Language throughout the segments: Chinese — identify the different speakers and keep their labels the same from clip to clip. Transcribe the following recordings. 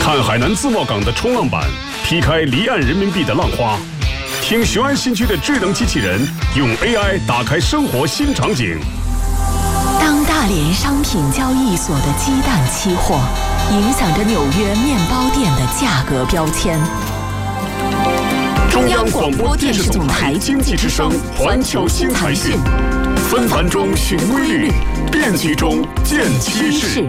Speaker 1: 看海南自贸港的冲浪板劈开离岸人民币的浪花，听雄安新区的智能机器人用 AI 打开生活新场景。
Speaker 2: 当大连商品交易所的鸡蛋期货影响着纽约面包店的价格标签。中央广播电视总台经济之声环球新财讯，纷繁中寻规律，变局中见趋势。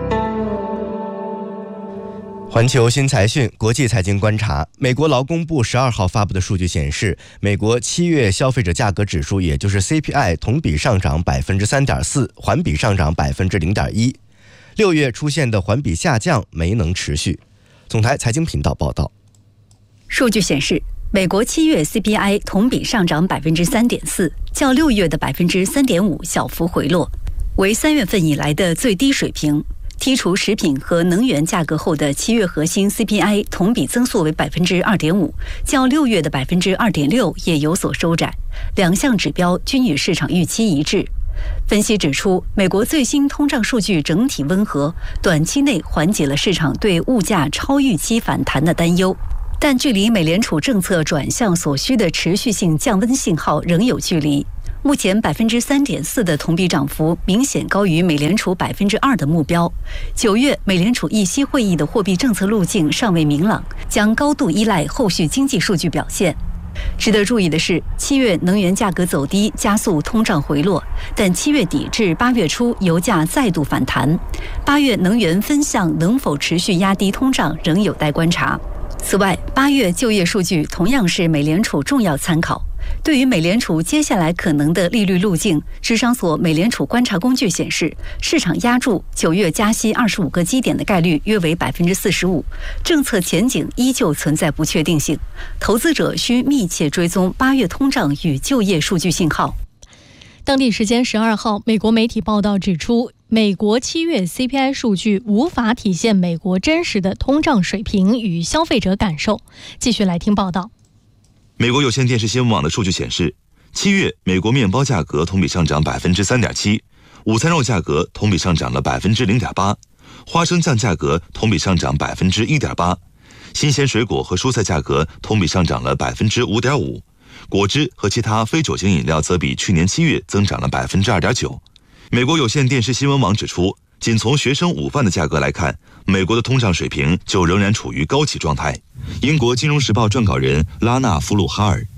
Speaker 3: 环球新财讯国际财经观察，美国劳工部12号发布的数据显示，美国7月消费者价格指数，也就是 CPI 同比上涨 3.4%， 环比上涨 0.1%。 6月出现的环比下降没能持续。总台财经频道报道，
Speaker 4: 数据显示，美国7月 CPI 同比上涨 3.4%， 较6月的 3.5% 小幅回落，为3月份以来的最低水平。剔除食品和能源价格后的7月核心 CPI 同比增速为 2.5%， 较6月的 2.6% 也有所收窄，两项指标均与市场预期一致。分析指出，美国最新通胀数据整体温和，短期内缓解了市场对物价超预期反弹的担忧，但距离美联储政策转向所需的持续性降温信号仍有距离。目前 3.4% 的同比涨幅明显高于美联储 2% 的目标。9月美联储议息会议的货币政策路径尚未明朗，将高度依赖后续经济数据表现。值得注意的是，7月能源价格走低，加速通胀回落，但7月底至8月初油价再度反弹。8月能源分项能否持续压低通胀，仍有待观察。此外，8月就业数据同样是美联储重要参考。对于美联储接下来可能的利率路径，芝商所美联储观察工具显示，市场压注9月加息25个基点的概率约为 45%， 政策前景依旧存在不确定性，投资者需密切追踪8月通胀与就业数据信号。
Speaker 5: 当地时间12号，美国媒体报道指出，美国7月 CPI 数据无法体现美国真实的通胀水平与消费者感受。继续来听报道。
Speaker 6: 美国有线电视新闻网的数据显示，7月美国面包价格同比上涨 3.7%， 午餐肉价格同比上涨了 0.8%， 花生酱价格同比上涨 1.8%， 新鲜水果和蔬菜价格同比上涨了 5.5%， 果汁和其他非酒精饮料则比去年7月增长了 2.9%。 美国有线电视新闻网指出，仅从学生午饭的价格来看，美国的通胀水平就仍然处于高企状态。英国金融时报撰稿人拉纳·弗鲁哈尔，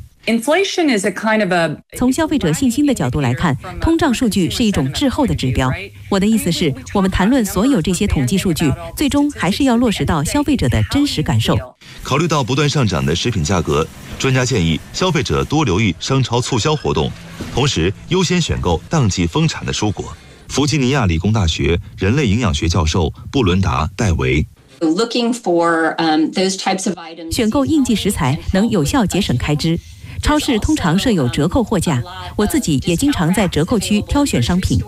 Speaker 7: 从消费者信心的角度来看，通胀数据是一种滞后的指标。我的意思是，我们谈论所有这些统计数据，最终还是要落实到消费者的真实感受。
Speaker 6: 考虑到不断上涨的食品价格，专家建议消费者多留意商超促销活动，同时优先选购当季丰产的蔬果。弗吉尼亚理工大学人类营养学教授布伦达·戴维，
Speaker 7: 选购应季食材能有效节省开支。超市通常设有折扣货架，我自己也经常在折扣区挑选商品。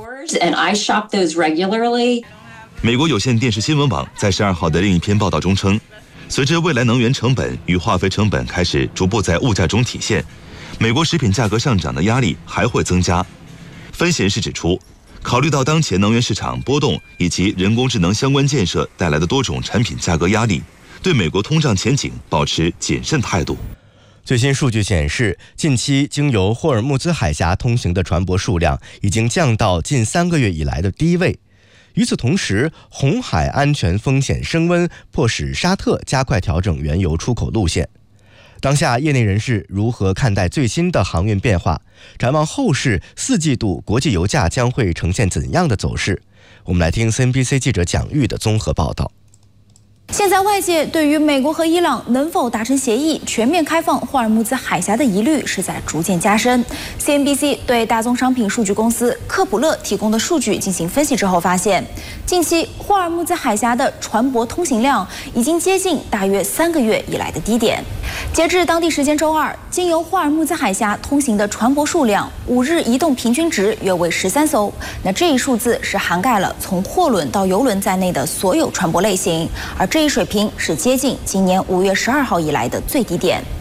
Speaker 6: 美国有线电视新闻网在12号的另一篇报道中称，随着未来能源成本与化肥成本开始逐步在物价中体现，美国食品价格上涨的压力还会增加。分析人士指出，考虑到当前能源市场波动以及人工智能相关建设带来的多种产品价格压力，对美国通胀前景保持谨慎态度。
Speaker 3: 最新数据显示，近期经由霍尔木兹海峡通行的船舶数量已经降到近3个月以来的低位。与此同时，红海安全风险升温，迫使沙特加快调整原油出口路线。当下业内人士如何看待最新的航运变化？展望后市4季度国际油价将会呈现怎样的走势？我们来听 CNBC 记者蒋玉的综合报道。
Speaker 8: 现在外界对于美国和伊朗能否达成协议，全面开放霍尔木兹海峡的疑虑是在逐渐加深。CNBC 对大宗商品数据公司科普勒提供的数据进行分析之后发现，近期霍尔木兹海峡的船舶通行量已经接近大约3个月以来的低点。截至当地时间周二，经由霍尔木兹海峡通行的船舶数量5日移动平均值约为13艘。那这一数字是涵盖了从货轮到油轮在内的所有船舶类型，而这一水平是接近今年5月12号以来的最低点。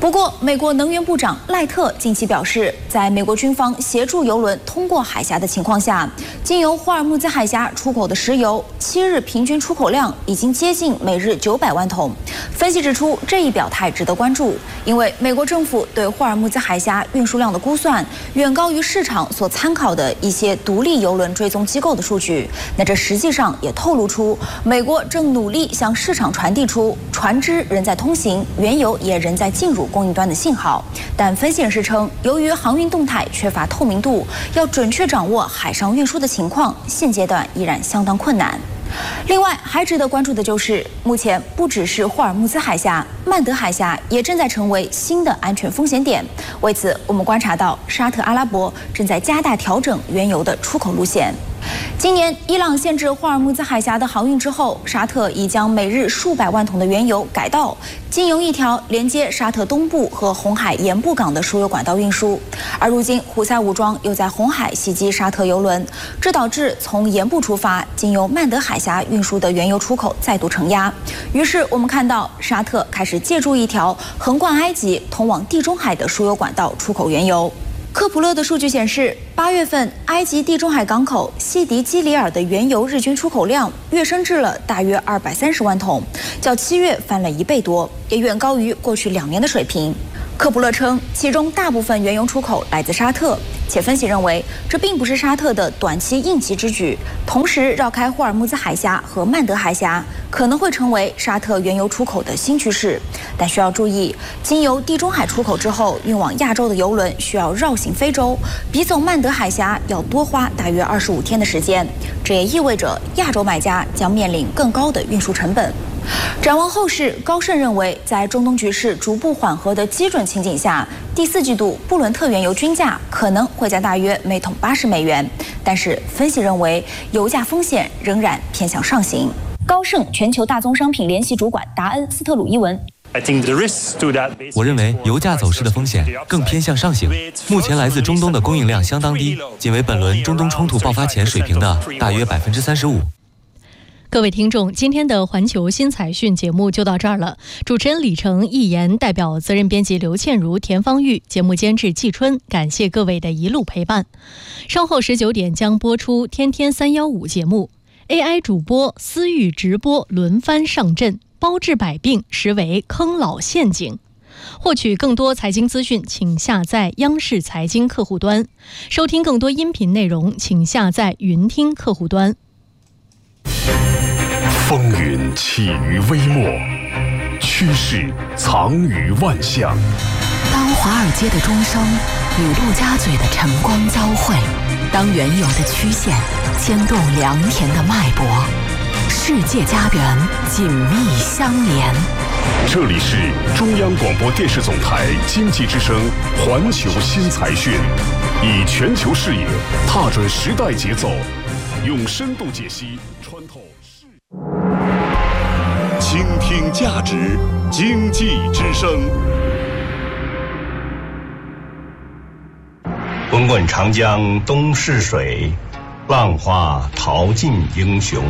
Speaker 8: 不过，美国能源部长赖特近期表示，在美国军方协助油轮通过海峡的情况下，经由霍尔木兹海峡出口的石油7日平均出口量已经接近每日900万桶。分析指出，这一表态值得关注，因为美国政府对霍尔木兹海峡运输量的估算远高于市场所参考的一些独立油轮追踪机构的数据。那这实际上也透露出美国正努力向市场传递出船只仍在通行，原油也仍在进入供应端的信号。但分析人士称，由于航运动态缺乏透明度，要准确掌握海上运输的情况，现阶段依然相当困难。另外，还值得关注的就是，目前不只是霍尔木兹海峡，曼德海峡也正在成为新的安全风险点。为此，我们观察到沙特阿拉伯正在加大调整原油的出口路线。今年，伊朗限制霍尔木兹海峡的航运之后，沙特已将每日数百万桶的原油改道，经由一条连接沙特东部和红海盐部港的输油管道运输。而如今，胡塞武装又在红海袭击沙特油轮，这导致从盐部出发经由曼德海峡运输的原油出口再度承压。于是，我们看到沙特开始借助一条横贯埃及通往地中海的输油管道出口原油。科普勒的数据显示，8月份埃及地中海港口西迪基里尔的原油日均出口量跃升至了大约230万桶，较7月翻了1倍多，也远高于过去2年的水平。科普勒称，其中大部分原油出口来自沙特，且分析认为这并不是沙特的短期应急之举。同时，绕开霍尔木兹海峡和曼德海峡可能会成为沙特原油出口的新趋势。但需要注意，经由地中海出口之后，运往亚洲的油轮需要绕行非洲，比走曼德海峡要多花大约25天的时间。这也意味着亚洲买家将面临更高的运输成本。展望后市，高盛认为，在中东局势逐步缓和的基准情景下，第4季度布伦特原油均价可能会在大约每桶80美元。但是，分析认为，油价风险仍然偏向上行。高盛全球大宗商品联席主管达恩·斯特鲁伊文。
Speaker 9: 我认为油价走势的风险更偏向上行。目前来自中东的供应量相当低，仅为本轮中东冲突爆发前水平的大约35%。
Speaker 5: 各位听众，今天的环球新财讯节目就到这儿了。主持人李成、易言，代表责任编辑刘倩茹、田方玉，节目监制季春，感谢各位的一路陪伴。稍后19点将播出天天315节目。AI 主播私域直播轮番上阵，包治百病实为坑老陷阱。获取更多财经资讯，请下载央视财经客户端；收听更多音频内容，请下载云听客户端。
Speaker 1: 风云起于微末，趋势藏于万象。
Speaker 2: 当华尔街的钟声与陆家嘴的晨光交汇，当原油的曲线牵动良田的脉搏，世界家园紧密相连。
Speaker 1: 这里是中央广播电视总台经济之声环球新财讯，以全球视野踏准时代节奏，用深度解析穿透世。倾听价值，经济之声。
Speaker 10: 滚滚长江东逝水，浪花淘尽英雄。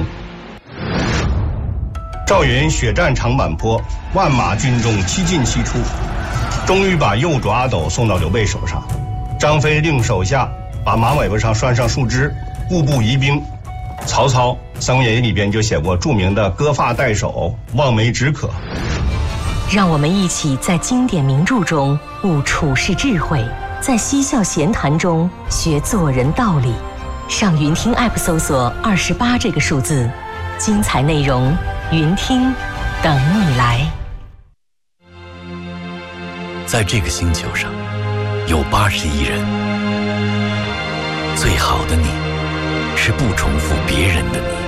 Speaker 10: 赵云血战长坂坡，万马军中七进七出，终于把右爪阿斗送到刘备手上。张飞令手下把马尾巴上拴上树枝，固步疑兵。曹操《三国演义》里边就写过著名的割发代首，望梅止渴。
Speaker 11: 让我们一起在经典名著中悟处世智慧，在嬉笑闲谈中学做人道理。上云听 App 搜索28这个数字，精彩内容云听等你来。
Speaker 12: 在这个星球上有80亿人，最好的你是不重复别人的你，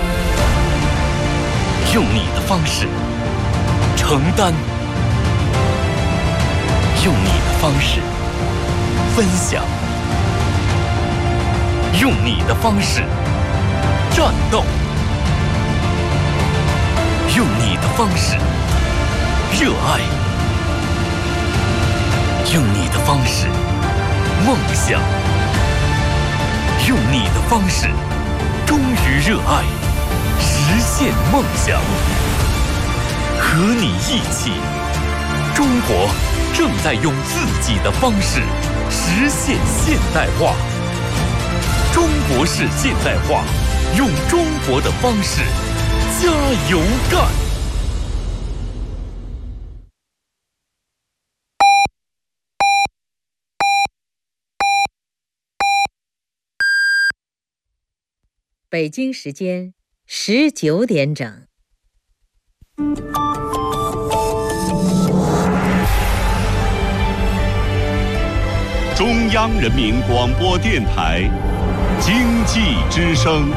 Speaker 12: 用你的方式承担，用你的方式分享，用你的方式战斗，用你的方式热爱，用你的方式梦想，用你的方式忠于热爱，实现梦想。和你一起，中国正在用自己的方式实现现代化。中国式现代化，用中国的方式加油干！
Speaker 13: 北京时间19点整。
Speaker 1: 中央人民广播电台经济之声。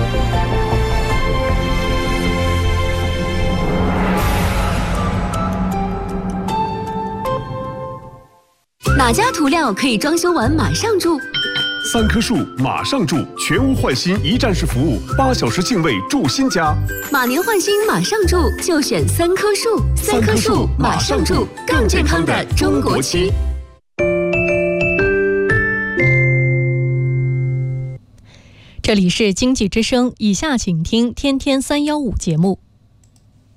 Speaker 14: 哪家涂料可以装修完马上住
Speaker 1: ？3棵树马上住，全屋换新一站式服务，8小时净位住新家。
Speaker 14: 马年换新马上住，就选3棵树。3棵树马上住，更健康的中国区。
Speaker 5: 这里是经济之声，以下请听天天315节目。